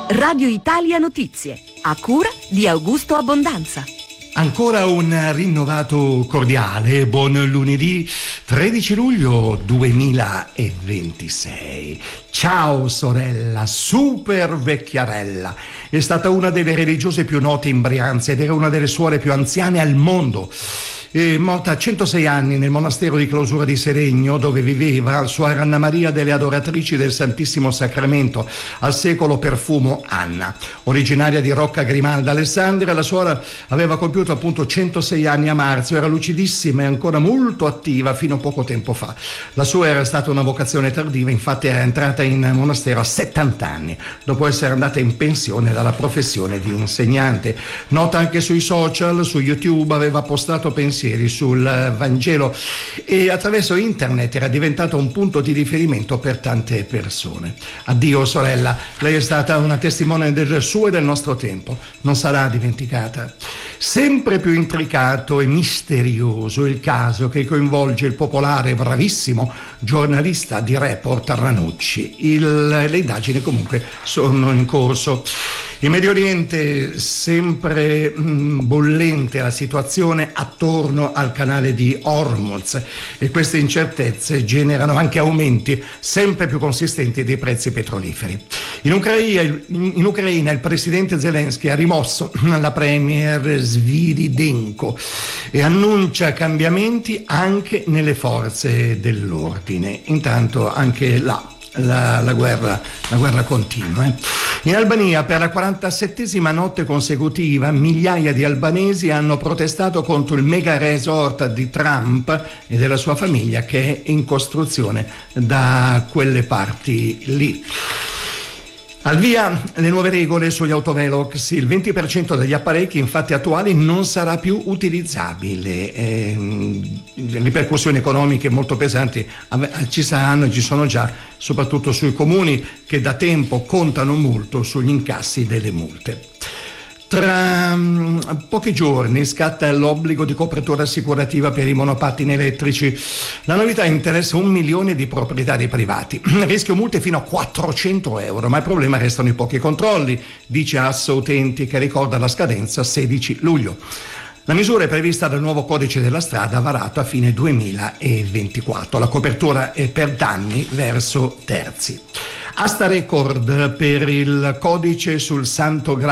Radio Italia Notizie, a cura di Augusto Abbondanza. Ancora un rinnovato cordiale buon lunedì 13 luglio 2026. Ciao sorella, super vecchiarella. È stata una delle religiose più note in Brianza ed era una delle suore più anziane al mondo. È morta a 106 anni nel monastero di clausura di Seregno, dove viveva Suor Anna Maria delle Adoratrici del Santissimo Sacramento, al secolo Perfumo Anna. Originaria di Rocca Grimalda Alessandria, la suora aveva compiuto appunto 106 anni a marzo, era lucidissima e ancora molto attiva fino a poco tempo fa. La sua era stata una vocazione tardiva, infatti era entrata in monastero a 70 anni, dopo essere andata in pensione dalla professione di insegnante. Nota anche sui social, su YouTube, aveva postato pensieri sul Vangelo e attraverso internet era diventato un punto di riferimento per tante persone. Addio sorella, lei è stata una testimone del suo e del nostro tempo, non sarà dimenticata. Sempre più intricato e misterioso il caso che coinvolge il popolare e bravissimo giornalista di Report Ranucci. Le indagini comunque sono in corso. In Medio Oriente sempre bollente la situazione attorno al canale di Hormuz e queste incertezze generano anche aumenti sempre più consistenti dei prezzi petroliferi. In Ucraina il presidente Zelensky ha rimosso la premier Sviridenko e annuncia cambiamenti anche nelle forze dell'ordine. Intanto anche là la guerra continua. In Albania per la 47esima notte consecutiva migliaia di albanesi hanno protestato contro il mega resort di Trump e della sua famiglia che è in costruzione da quelle parti lì. Al via le nuove regole sugli autovelox, il 20% degli apparecchi infatti attuali non sarà più utilizzabile. Le ripercussioni economiche molto pesanti ci saranno e ci sono già, soprattutto sui comuni che da tempo contano molto sugli incassi delle multe. Tra pochi giorni scatta l'obbligo di copertura assicurativa per i monopattini elettrici. La novità interessa 1 milione di proprietari privati. Rischio multe fino a 400 euro, ma il problema restano i pochi controlli, dice Asso Utenti, che ricorda la scadenza 16 luglio. La misura è prevista dal nuovo codice della strada varato a fine 2024. La copertura è per danni verso terzi. Asta record per il codice sul Santo Graal